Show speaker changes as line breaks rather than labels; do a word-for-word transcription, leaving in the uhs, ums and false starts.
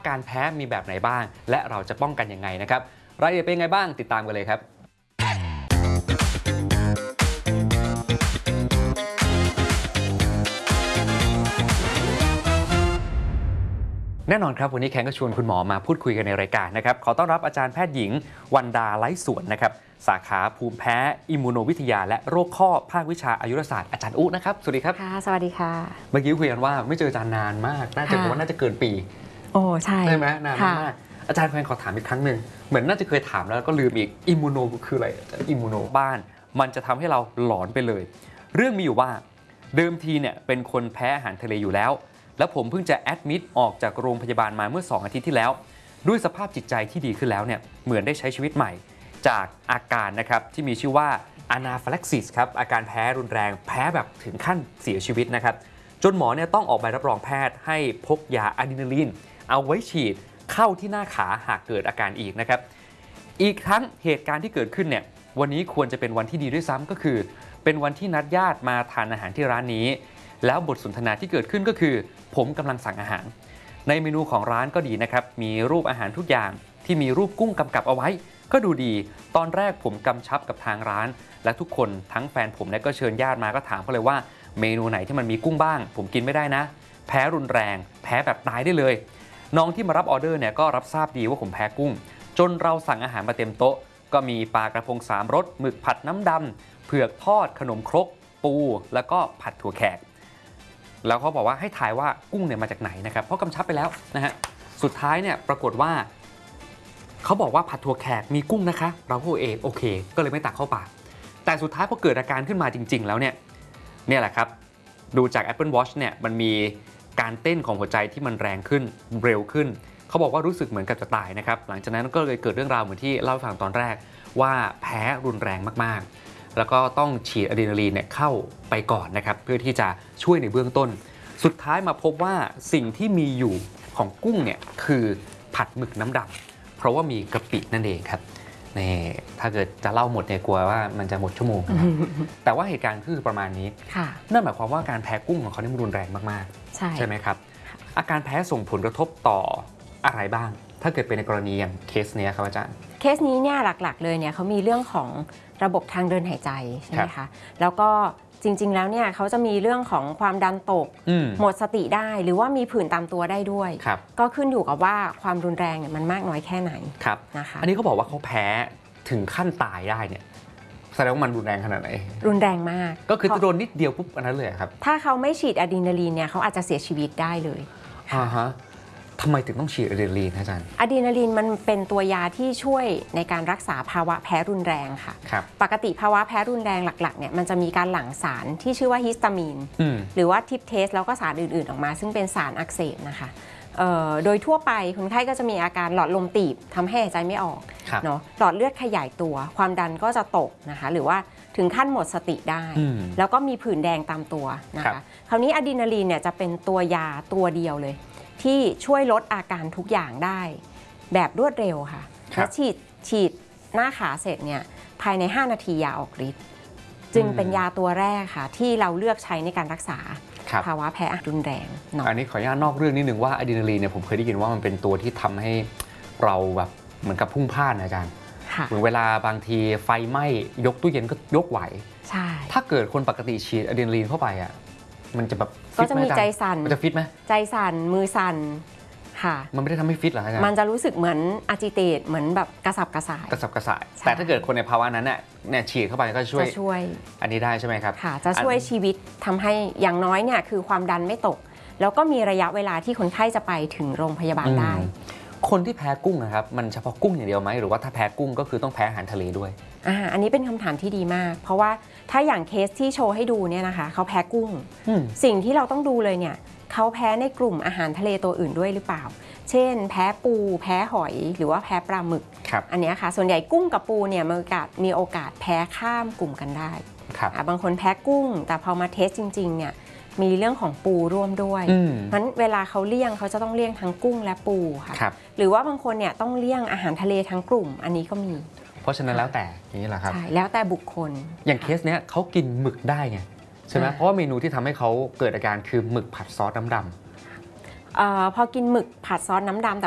การแพ้มีแบบไหนบ้างและเราจะป้องกันยังไงนะครับรายละเอียดเป็นยังไงบ้างติดตามกันเลยครับแน่นอนครับวันนี้แคนก็ชวนคุณหมอมาพูดคุยกันในรายการนะครับขอต้อนรับอาจารย์แพทย์หญิงวันดาไร้สวนนะครับสาขาภูมิแพ้อิมมูโนวิทยาและโรคข้อภาควิชาอายุรศาสตร์อาจารย์อุ๊นะครับสวัสดีครับ
ค่ะสวัสดีค่ะ
เมื่อกี้คุยกันว่าไม่เจออาจารย์นานมากน่าจะผมว่าน่าจะเกินปี
โอ้ใช่
ใช่ไหมนานมากอาจารย์แคนขอถามอีกครั้งหนึ่งเหมือนน่าจะเคยถามแล้วก็ลืมอีกอิมมูโนคืออะไรอิมมูโนบ้านมันจะทำให้เราหลอนไปเลยเรื่องมีอยู่ว่าเดิมทีเนี่ยเป็นคนแพ้อาหารทะเลอยู่แล้วแล้วผมเพิ่งจะแอดมิดออกจากโรงพยาบาลมาเมื่อสองอาทิตย์ที่แล้วด้วยสภาพจิตใจที่ดีขึ้นแล้วเนี่ยเหมือนได้ใช้ชีวิตใหม่จากอาการนะครับที่มีชื่อว่าอะนาฟิลักซิสครับอาการแพ้รุนแรงแพ้แบบถึงขั้นเสียชีวิตนะครับจนหมอเนี่ยต้องออกใบรับรองแพทย์ให้พกยาอะดรีนาลีนเอาไว้ฉีดเข้าที่หน้าขาหากเกิดอาการอีกนะครับอีกทั้งเหตุการณ์ที่เกิดขึ้นเนี่ยวันนี้ควรจะเป็นวันที่ดีด้วยซ้ำก็คือเป็นวันที่นัดญาติมาทานอาหารที่ร้านนี้แล้วบทสนทนาที่เกิดขึ้นก็คือผมกำลังสั่งอาหารในเมนูของร้านก็ดีนะครับมีรูปอาหารทุกอย่างที่มีรูปกุ้งกำกับเอาไว้ก็ดูดีตอนแรกผมกำชับกับทางร้านและทุกคนทั้งแฟนผมและก็เชิญญาติมาก็ถามเขาเลยว่าเมนูไหนที่มันมีกุ้งบ้างผมกินไม่ได้นะแพ้รุนแรงแพ้แบบตายได้เลยน้องที่มารับออเดอร์เนี่ยก็รับทราบดีว่าผมแพ้กุ้งจนเราสั่งอาหารมาเต็มโต๊ะก็มีปลากระพงสามรสหมึกผัดน้ำดำเผือกทอดขนมครกปูแล้วก็ผัดถั่วแขกแล้วเขาบอกว่าให้ทายว่ากุ้งเนี่ยมาจากไหนนะครับเพราะกำชับไปแล้วนะฮะสุดท้ายเนี่ยปรากฏว่าเขาบอกว่าผัดถั่วแขกมีกุ้งนะคะเราก็เอโอเคก็เลยไม่ตักเข้าปากแต่สุดท้ายพอเกิดอาการขึ้นมาจริงๆแล้วเนี่ยเนี่ยแหละครับดูจาก Apple Watch เนี่ยมันมีการเต้นของหัวใจที่มันแรงขึ้นเร็วขึ้นเขาบอกว่ารู้สึกเหมือนกับจะตายนะครับหลังจากนั้นก็เลยเกิดเรื่องราวเหมือนที่เล่าให้ฟังตอนแรกว่าแพ้รุนแรงมากๆแล้วก็ต้องฉีดอะดรีนาลีนเนี่ยเข้าไปก่อนนะครับเพื่อที่จะช่วยในเบื้องต้นสุดท้ายมาพบว่าสิ่งที่มีอยู่ของกุ้งเนี่ยคือผัดหมึกน้ำดำเพราะว่ามีกะปินั่นเองครับนี่ถ้าเกิดจะเล่าหมดเนี่ยกลัวว่ามันจะหมดชั่วโมงนะ แต่ว่าเหตุการณ์คือประมาณนี้นั่นหมายความว่าการแพ้กุ้งของเขาเนี่ยมันรุนแรงมากๆ ใช่ ใช่ไหมครับอาการแพ้ส่งผลกระทบต่ออะไรบ้างถ้าเกิดเป็นในกรณีอย่างเคสนี้ครับอาจารย์
เคสนี้เนี่ยหลักๆเลยเนี่ยเขามีเรื่องของระบบทางเดินหายใจใช่ไหมคะแล้วก็จริงๆแล้วเนี่ยเขาจะมีเรื่องของความดันตกหมดสติได้หรือว่ามีผื่นตามตัวได้ด้วยก็ขึ้นอยู่กับว่าความรุนแรงเนี่ยมันมากน้อยแค่ไหน
นะคะอันนี้เขาบอกว่าเขาแพ้ถึงขั้นตายได้เนี่ยแสดงว่ามันรุนแรงขนาดไหน
รุนแรงมาก
ก็คือโดนนิดเดียวปุ๊บอันนั้นเลยครับ
ถ้าเขาไม่ฉีดอะดรีนาลีนเนี่ยเขาอาจจะเสียชีวิตได้เลย
อ่าฮะทำไมถึงต้องฉีดอะดรีนาลีนอาจารย์
อะดรีนาลีนมันเป็นตัวยาที่ช่วยในการรักษาภาวะแพ้รุนแรงค่ะปกติภาวะแพ้รุนแรงหลักๆเนี่ยมันจะมีการหลั่งสารที่ชื่อว่าฮิสตามีนหรือว่าทิปเทสแล้วก็สารอื่นๆออกมาซึ่งเป็นสารอักเสบนะคะโดยทั่วไปคนไข้ก็จะมีอาการหลอดลมตีบทำให้หายใจไม่ออกเนาะหลอดเลือดขยายตัวความดันก็จะตกนะคะหรือว่าถึงขั้นหมดสติได้แล้วก็มีผื่นแดงตามตัวนะคะคราวนี้อะดรีนาลีนเนี่ยจะเป็นตัวยาตัวเดียวเลยที่ช่วยลดอาการทุกอย่างได้แบบรวดเร็วค่ะและฉีดฉีดหน้าขาเสร็จเนี่ยภายในห้านาทียาออกฤทธิ์จึงเป็นยาตัวแรกค่ะที่เราเลือกใช้ในการรักษาภาวะแพ้รุนแรง
อันนี้ขออนุญาตนอกเรื่องนิดนึงว่าอะดรีนาลีนเนี่ยผมเคยได้ยินว่ามันเป็นตัวที่ทำให้เราแบบเหมือนกับพุ่งพล่านอาจารย์เหมือนเวลาบางทีไฟไหม้ยกตู้เย็นก็ยกไหวใช่ถ้าเกิดคนปกติฉีดอะดรีนาลีนเข้าไปอ่ะมันจะแบบ
ก็จะมีใจสั่น
มันจะฟิตไหม
ใจสั่นมือสั่นค่ะ
มันไม่ได้ทำให้ฟิตหรออาจารย์
มันจะรู้สึกเหมือนอาจิเตตเหมือนแบบกระสับกระส่าย
กระสับกระส่ายแต่ถ้าเกิดคนในภาวะนั้นเนี่ยเนี่ยฉีดเข้าไปก็ช่วย
ช่วย
อันนี้ได้ใช่ไหมครับ
ค่ะจะช่วยชีวิตทำให้อย่างน้อยเนี่ยคือความดันไม่ตกแล้วก็มีระยะเวลาที่คนไข้จะไปถึงโรงพยาบาลได้
คนที่แพ้กุ้งนะครับมันเฉพาะกุ้งอย่างเดียวไหมหรือว่าถ้าแพ้กุ้งก็คือต้องแพ้อาหารทะเลด้วย
อ่าอันนี้เป็นคำถามที่ดีมากเพราะว่าถ้าอย่างเคสที่โชว์ให้ดูเนี่ยนะคะเขาแพ้กุ้งสิ่งที่เราต้องดูเลยเนี่ยเขาแพ้ในกลุ่มอาหารทะเลตัวอื่นด้วยหรือเปล่าเช่นแพ้ปูแพ้หอยหรือว่าแพ้ปลาหมึกอันนี้ค่ะส่วนใหญ่กุ้งกับปูเนี่ยมีโอกาสมีโอกาสแพ้ข้ามกลุ่มกันได้บางคนแพ้กุ้งแต่พอมาเทสจริงๆเนี่ยมีเรื่องของปูร่วมด้วยเพราะฉะนั้นเวลาเขาเลี่ยงเขาจะต้องเลี่ยงทั้งกุ้งและปูค่ะหรือว่าบางคนเนี่ยต้องเลี่ยงอาหารทะเลทั้งกลุ่มอันนี้ก็มี
เพราะฉะนั้นแล้วแต่อย่างนี้แหละครับ
ใช่แล้วแต่บุคคล
อย่างเคสเนี้ยเขากินหมึกได้ไงใช่ไหมเพราะว่าเมนูที่ทำให้เขาเกิดอาการคือหมึกผัดซอสน้ำดำ
พอกินหมึกผัดซอสน้ำดำ